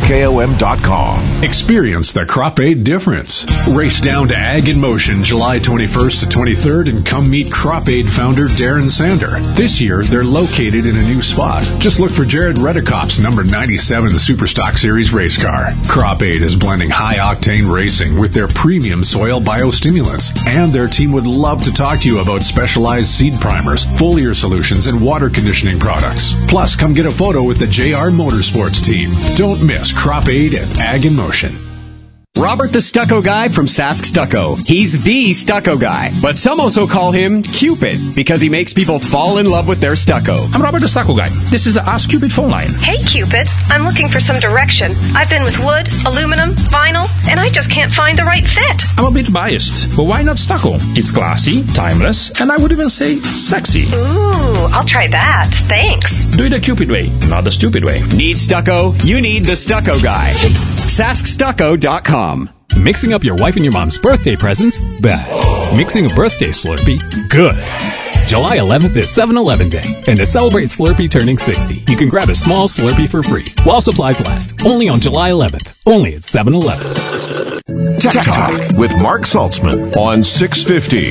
CKOM.com. Experience the Crop Aid difference. Race down to Ag in Motion July 21st to 23rd and come meet Crop Aid founder Darren Sander. This year, they're located in a new spot. Just look for Jared Redekop's number 97 Superstock Series race car. Crop Aid is blending high-octane racing with their premium soil biostimulants. And their team would love to talk to you about specialized seed primers, foliar solutions, and water conditioning products. Plus, come get a photo with the JR Motorsports team. Don't miss Crop Aid at Ag in Motion. Robert the Stucco Guy from Sask Stucco. He's the stucco guy, but some also call him Cupid because he makes people fall in love with their stucco. I'm Robert the Stucco Guy. This is the Ask Cupid phone line. Hey Cupid, I'm looking for some direction. I've been with wood, aluminum, vinyl, and I just can't find the right fit. I'm a bit biased, but why not stucco? It's classy, timeless, and I would even say sexy. Ooh, I'll try that. Thanks. Do it the Cupid way, not the stupid way. Need stucco? You need the Stucco Guy. SaskStucco.com. Mixing up your wife and your mom's birthday presents? Bad. Mixing a birthday Slurpee? Good. July 11th is 7-Eleven Day, and to celebrate Slurpee turning 60, you can grab a small Slurpee for free while supplies last. Only on July 11th. Only at 7-Eleven. Tech Talk with Mark Saltzman on 650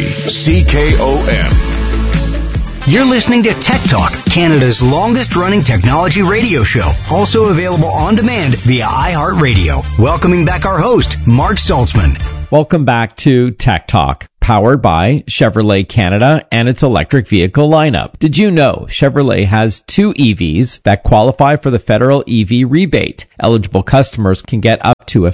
CKOM. You're listening to Tech Talk, Canada's longest-running technology radio show, also available on demand via iHeartRadio. Welcoming back our host, Mark Saltzman. Welcome back to Tech Talk, powered by Chevrolet Canada and its electric vehicle lineup. Did you know Chevrolet has 2 EVs that qualify for the federal EV rebate? Eligible customers can get up to a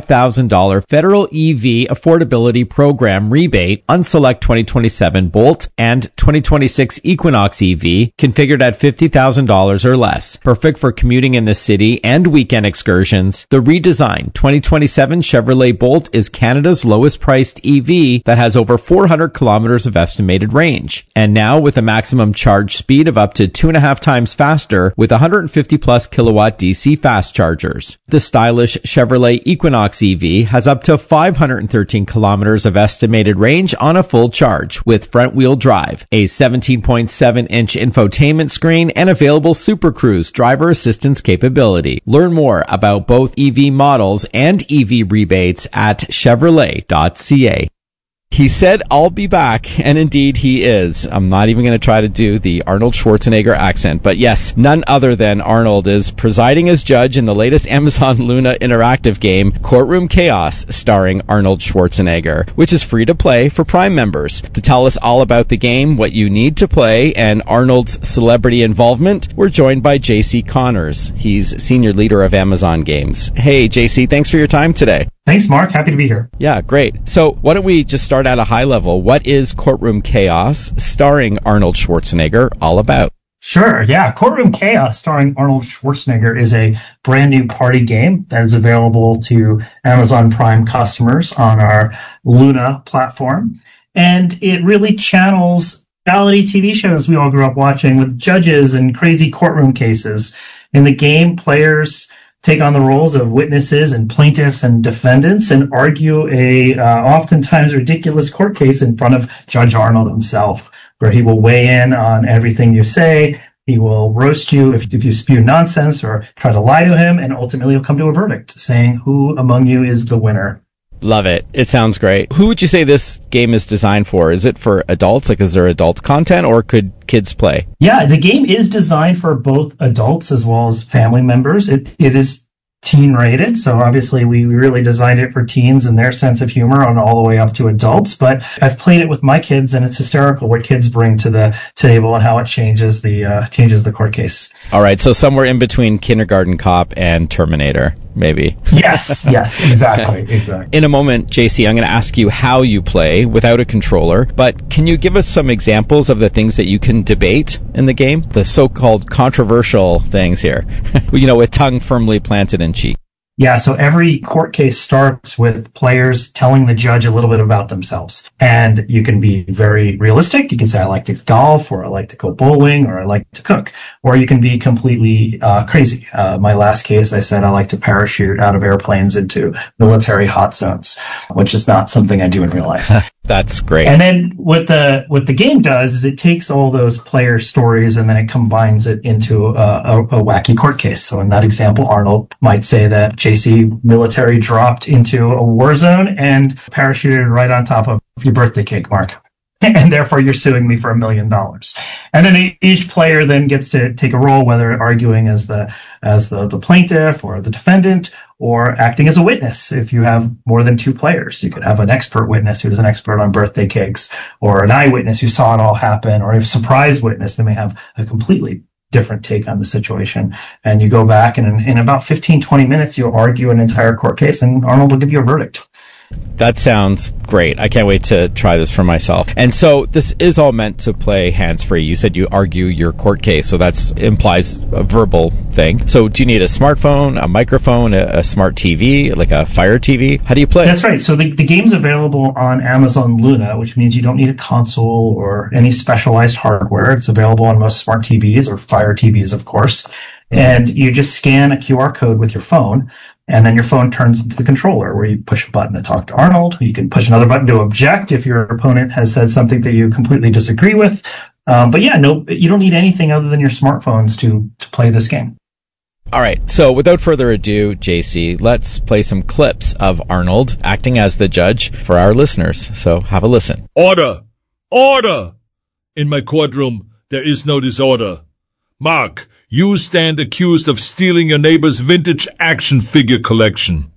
$5,000 federal EV affordability program rebate on select 2027 Bolt and 2026 Equinox EV configured at $50,000 or less. Perfect for commuting in the city and weekend excursions. The redesigned 2027 Chevrolet Bolt is Canada's lowest priced EV that has over 400 kilometers of estimated range. And now with a maximum charge speed of up to 2.5 times faster with 150 plus kilowatt DC fast chargers. The stylish Chevrolet Equinox EV has up to 513 kilometers of estimated range on a full charge with front-wheel drive, a 17.7-inch infotainment screen, and available Super Cruise driver assistance capability. Learn more about both EV models and EV rebates at Chevrolet.ca. He said, I'll be back, and indeed he is. I'm not even going to try to do the Arnold Schwarzenegger accent, but yes, none other than Arnold is presiding as judge in the latest Amazon Luna interactive game, Courtroom Chaos, starring Arnold Schwarzenegger, which is free to play for Prime members. To tell us all about the game, what you need to play, and Arnold's celebrity involvement, we're joined by JC Connors. He's senior leader of Amazon Games. Hey, JC, thanks for your time today. Thanks, Mark. Happy to be here. Yeah, great. So why don't we just start at a high level? What is Courtroom Chaos, starring Arnold Schwarzenegger, all about? Sure, yeah. Courtroom Chaos, starring Arnold Schwarzenegger, is a brand new party game that is available to Amazon Prime customers on our Luna platform. And it really channels reality TV shows we all grew up watching with judges and crazy courtroom cases. In the game, players take on the roles of witnesses and plaintiffs and defendants and argue a oftentimes ridiculous court case in front of Judge Arnold himself, where he will weigh in on everything you say. He will roast you if you spew nonsense or try to lie to him, and ultimately he'll come to a verdict saying who among you is the winner. Love it. It sounds great. Who would you say this game is designed for? Is it for adults? Like, is there adult content, or could kids play? Yeah, the game is designed for both adults as well as family members. It is teen rated, so obviously we really designed it for teens and their sense of humor on all the way up to adults. But I've played it with my kids, and it's hysterical what kids bring to the table and how it changes the court case. All right, so somewhere in between Kindergarten Cop and Terminator, maybe. Yes, exactly. In a moment, JC, I'm going to ask you how you play without a controller, but can you give us some examples of the things that you can debate in the game? The so-called controversial things here, with tongue firmly planted in cheek. Yeah, so every court case starts with players telling the judge a little bit about themselves. And you can be very realistic. You can say, I like to golf, or I like to go bowling, or I like to cook. Or you can be completely crazy. My last case, I said I like to parachute out of airplanes into military hot zones, which is not something I do in real life. That's great. And then what the game does is it takes all those player stories and then it combines it into a wacky court case. So in that example, Arnold might say that JC military dropped into a war zone and parachuted right on top of your birthday cake, Mark. And therefore you're suing me for $1 million. And then each player then gets to take a role, whether arguing as the plaintiff or the defendant, or acting as a witness. If you have more than 2 players, you could have an expert witness who's an expert on birthday cakes, or an eyewitness who saw it all happen, or a surprise witness that may have a completely different take on the situation. And you go back, and in about 15, 20 minutes, you'll argue an entire court case, and Arnold will give you a verdict. That sounds great. I can't wait to try this for myself. And so this is all meant to play hands-free. You said you argue your court case, so that implies a verbal thing. So do you need a smartphone, a microphone, a smart TV, like a Fire TV? How do you play? That's right. So the game's available on Amazon Luna, which means you don't need a console or any specialized hardware. It's available on most smart TVs or Fire TVs, of course. And you just scan a QR code with your phone, and then your phone turns into the controller where you push a button to talk to Arnold. You can push another button to object if your opponent has said something that you completely disagree with. But yeah, no, you don't need anything other than your smartphones to play this game. All right, so without further ado, JC, let's play some clips of Arnold acting as the judge for our listeners. So have a listen. Order! Order! In my courtroom, there is no disorder. Mark, you stand accused of stealing your neighbor's vintage action figure collection.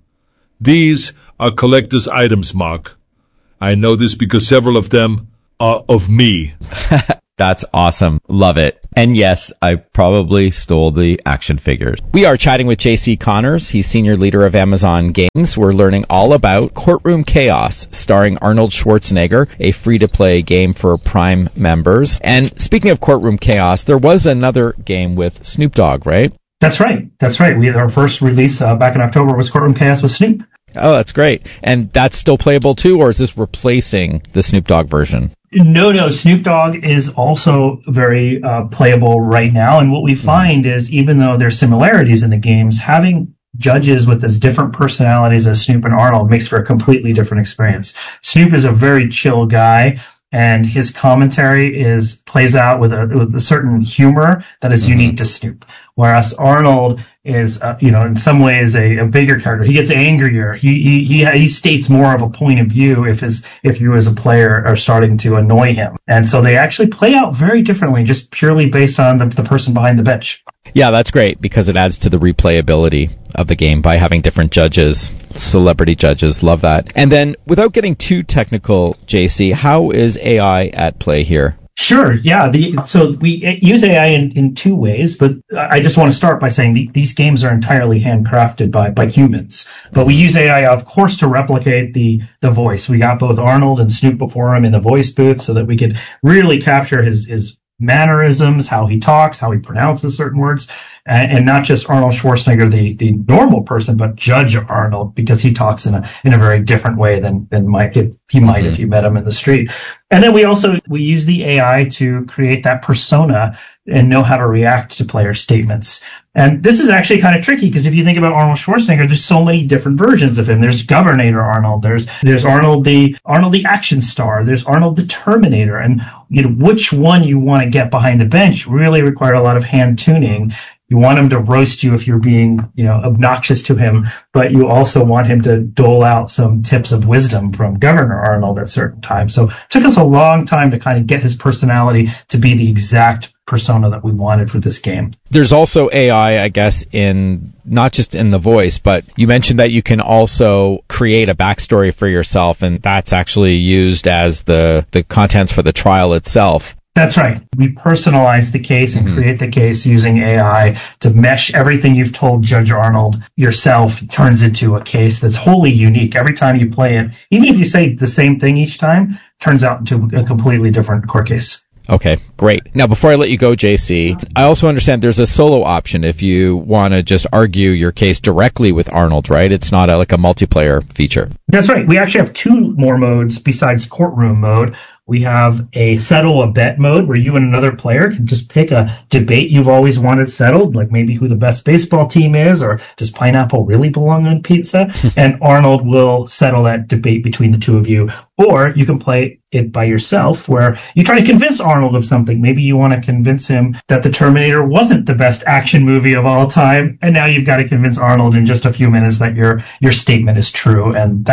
These are collector's items, Mark. I know this because several of them are of me. That's awesome. Love it. And yes, I probably stole the action figures. We are chatting with JC Connors. He's senior leader of Amazon Games. We're learning all about Courtroom Chaos, starring Arnold Schwarzenegger, a free-to-play game for Prime members. And speaking of Courtroom Chaos, there was another game with Snoop Dogg, right? That's right. That's right. We had our first release back in October was Courtroom Chaos with Snoop. Oh, that's great. And that's still playable too, or is this replacing the Snoop Dogg version? No. Snoop Dogg is also very playable right now. And what we find is, even though there's similarities in the games, having judges with as different personalities as Snoop and Arnold makes for a completely different experience. Snoop is a very chill guy, and his commentary plays out with a certain humor that is unique to Snoop. Whereas Arnold is, in some ways a bigger character. He gets angrier. He states more of a point of view if you as a player are starting to annoy him. And so they actually play out very differently, just purely based on the person behind the bench. Yeah, that's great because it adds to the replayability of the game by having different judges, celebrity judges. Love that. And then, without getting too technical, JC, how is AI at play here? Sure, yeah. So we use AI in two ways, but I just want to start by saying these games are entirely handcrafted by humans. But we use AI, of course, to replicate the voice. We got both Arnold and Snoop before him in the voice booth so that we could really capture his mannerisms, how he talks, how he pronounces certain words, and not just Arnold Schwarzenegger, the normal person, but Judge Arnold, because he talks in a very different way than if you met him in the street. And then we use the AI to create that persona and know how to react to player statements. And this is actually kind of tricky because if you think about Arnold Schwarzenegger, there's so many different versions of him. There's Governator Arnold. There's Arnold the action star. There's Arnold the Terminator. And which one you want to get behind the bench really require a lot of hand tuning. You want him to roast you if you're being, obnoxious to him, but you also want him to dole out some tips of wisdom from Governor Arnold at certain times. So it took us a long time to kind of get his personality to be the exact persona that we wanted for this game. There's also AI, I guess, in not just in the voice, but you mentioned that you can also create a backstory for yourself, and that's actually used as the contents for the trial itself. That's right. We personalize the case and create the case using AI to mesh everything you've told Judge Arnold yourself turns into a case that's wholly unique. Every time you play it, even if you say the same thing each time, turns out into a completely different court case. Okay, great. Now, before I let you go, JC, I also understand there's a solo option if you want to just argue your case directly with Arnold, right? It's not like a multiplayer feature. That's right. We actually have two more modes besides courtroom mode. We have a settle a bet mode where you and another player can just pick a debate you've always wanted settled, like maybe who the best baseball team is, or does pineapple really belong on pizza? And Arnold will settle that debate between the two of you. Or you can play it by yourself where you try to convince Arnold of something. Maybe you want to convince him that The Terminator wasn't the best action movie of all time. And now you've got to convince Arnold in just a few minutes that your statement is true. And that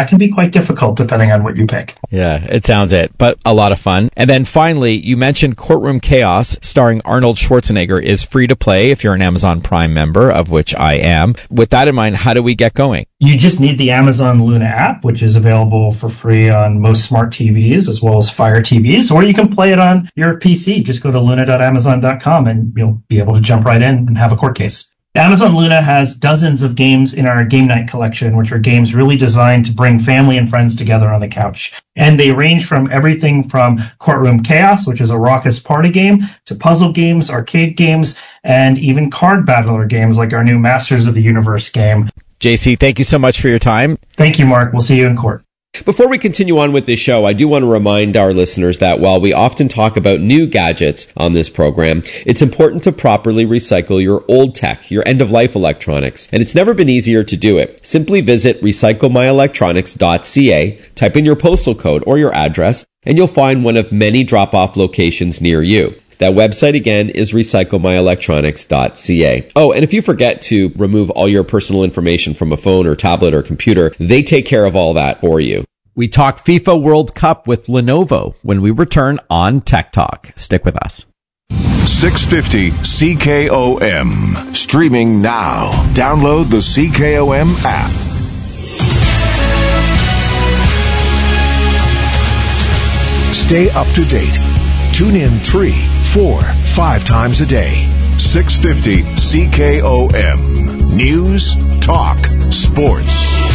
that can be quite difficult depending on what you pick. Yeah, it sounds it, but a lot of fun. And then finally, you mentioned Courtroom Chaos, starring Arnold Schwarzenegger, is free to play if you're an Amazon Prime member, of which I am. With that in mind, how do we get going? You just need the Amazon Luna app, which is available for free on most smart TVs as well as Fire TVs, or you can play it on your PC. Just go to luna.amazon.com and you'll be able to jump right in and have a court case. Amazon Luna has dozens of games in our game night collection, which are games really designed to bring family and friends together on the couch. And they range from everything from Courtroom Chaos, which is a raucous party game, to puzzle games, arcade games, and even card battler games like our new Masters of the Universe game. JC, thank you so much for your time. Thank you, Mark. We'll see you in court. Before we continue on with this show, I do want to remind our listeners that while we often talk about new gadgets on this program, it's important to properly recycle your old tech, your end-of-life electronics, and it's never been easier to do it. Simply visit recyclemyelectronics.ca, type in your postal code or your address, and you'll find one of many drop-off locations near you. That website again is recyclemyelectronics.ca. Oh, and if you forget to remove all your personal information from a phone or tablet or computer, they take care of all that for you. We talk FIFA World Cup with Lenovo when we return on Tech Talk. Stick with us. 650 CKOM. Streaming now. Download the CKOM app. Stay up to date. Tune in 3, 4, 5 times a day. 650 CKOM. News, talk, sports.